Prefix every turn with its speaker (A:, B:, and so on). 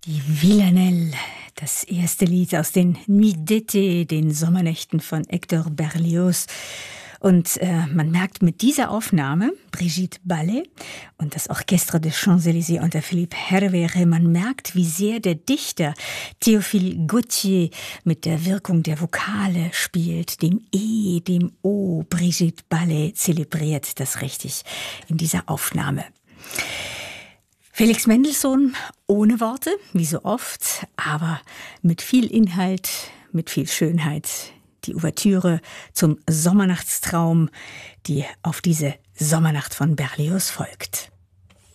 A: Die Villanelle, das erste Lied aus den Nuits d'été, den Sommernächten von Hector Berlioz. Und man merkt mit dieser Aufnahme, Brigitte Balllet und das Orchestre des Champs-Élysées unter Philippe Herrewere, man merkt, wie sehr der Dichter Théophile Gautier mit der Wirkung der Vokale spielt, dem E, dem O. Brigitte Balllet zelebriert das richtig in dieser Aufnahme. Felix Mendelssohn ohne Worte, wie so oft, aber mit viel Inhalt, mit viel Schönheit. Die Ouvertüre zum Sommernachtstraum, die auf diese Sommernacht von Berlioz folgt.